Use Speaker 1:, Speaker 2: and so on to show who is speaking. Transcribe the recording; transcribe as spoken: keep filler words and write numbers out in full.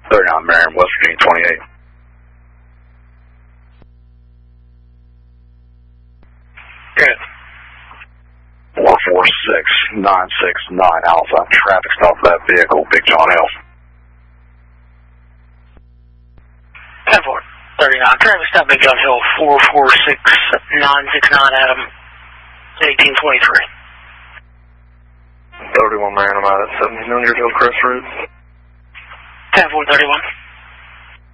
Speaker 1: thirty-nine Merriam, West Virginia twenty-eight.
Speaker 2: Good.
Speaker 1: four four six nine six nine Alpha, traffic stop for that vehicle, Big John Hills.
Speaker 2: ten four, thirty-nine, traffic stop Big John Hill, four four six nine six nine Adam, eighteen twenty-three.
Speaker 1: thirty-one Merriam, I'm out at seventy million Crest Road.
Speaker 2: ten four, thirty-one.